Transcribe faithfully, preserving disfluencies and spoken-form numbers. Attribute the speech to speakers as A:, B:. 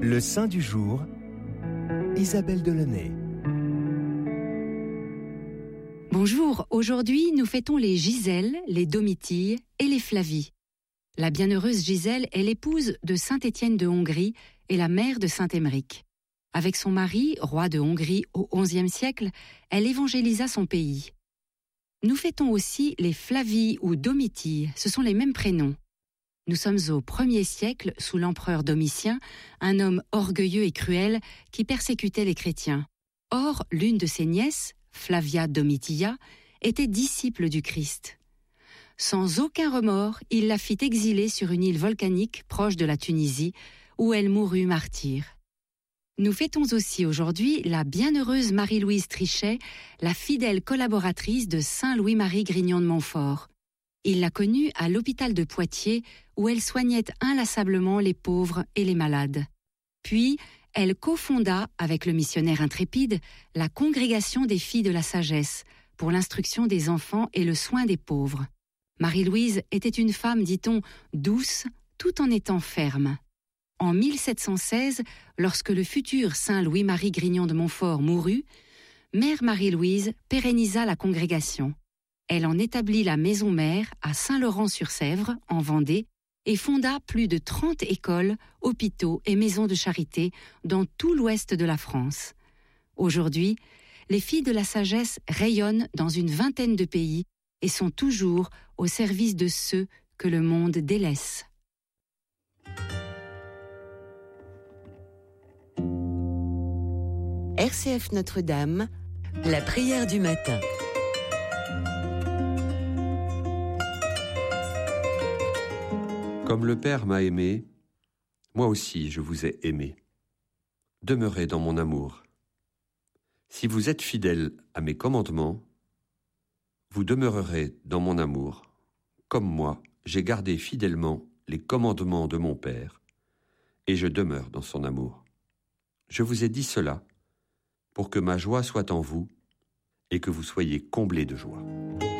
A: Le saint du jour, Isabelle Delaunay.
B: Bonjour, aujourd'hui nous fêtons les Gisèle, les Domitilles et les Flavie. La bienheureuse Gisèle est l'épouse de saint Étienne de Hongrie et la mère de saint Émeric. Avec son mari, roi de Hongrie au onzième siècle, elle évangélisa son pays. Nous fêtons aussi les Flavie ou Domitilles, ce sont les mêmes prénoms. Nous sommes au premier siècle, sous l'empereur Domitien, un homme orgueilleux et cruel qui persécutait les chrétiens. Or, l'une de ses nièces, Flavia Domitilla, était disciple du Christ. Sans aucun remords, il la fit exiler sur une île volcanique proche de la Tunisie, où elle mourut martyre. Nous fêtons aussi aujourd'hui la bienheureuse Marie-Louise Trichet, la fidèle collaboratrice de saint Louis-Marie Grignon de Montfort. Il l'a connue à l'hôpital de Poitiers, où elle soignait inlassablement les pauvres et les malades. Puis, elle cofonda, avec le missionnaire intrépide, la Congrégation des filles de la sagesse, pour l'instruction des enfants et le soin des pauvres. Marie-Louise était une femme, dit-on, douce, tout en étant ferme. En mille sept cent seize, lorsque le futur saint Louis-Marie Grignon de Montfort mourut, mère Marie-Louise pérennisa la congrégation. Elle en établit la maison mère à Saint-Laurent-sur-Sèvre, en Vendée, et fonda plus de trente écoles, hôpitaux et maisons de charité dans tout l'ouest de la France. Aujourd'hui, les filles de la sagesse rayonnent dans une vingtaine de pays et sont toujours au service de ceux que le monde délaisse.
C: R C F Notre-Dame, la prière du matin.
D: Comme le Père m'a aimé, moi aussi je vous ai aimé. Demeurez dans mon amour. Si vous êtes fidèles à mes commandements, vous demeurerez dans mon amour, comme moi j'ai gardé fidèlement les commandements de mon Père, et je demeure dans son amour. Je vous ai dit cela pour que ma joie soit en vous et que vous soyez comblés de joie.